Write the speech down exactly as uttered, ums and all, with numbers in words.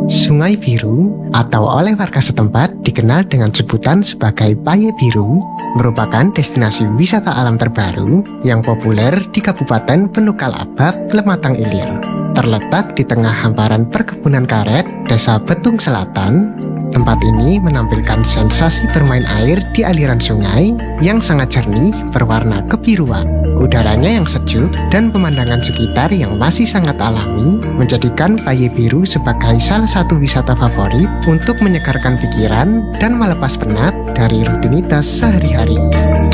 Sungai Biru atau oleh warga setempat dikenal dengan sebutan sebagai Paye Biru merupakan destinasi wisata alam terbaru yang populer di Kabupaten Penukal Abab, Lematang Ilir. Terletak di tengah hamparan perkebunan karet, Desa Betung Selatan. Tempat ini menampilkan sensasi bermain air di aliran sungai yang sangat jernih berwarna kebiruan. Udaranya yang sejuk dan pemandangan sekitar yang masih sangat alami menjadikan Paye Biru sebagai salah satu wisata favorit untuk menyegarkan pikiran dan melepas penat dari rutinitas sehari-hari.